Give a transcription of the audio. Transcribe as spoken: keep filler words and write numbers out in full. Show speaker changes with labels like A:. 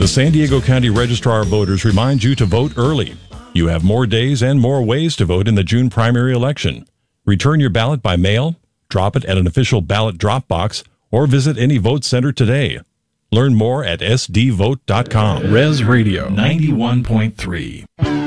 A: The San Diego County Registrar of Voters reminds you to vote early. You have more days and more ways to vote in the June primary election. Return your ballot by mail, drop it at an official ballot drop box, or visit any vote center today. Learn more at s d vote dot com.
B: Res Radio ninety-one point three.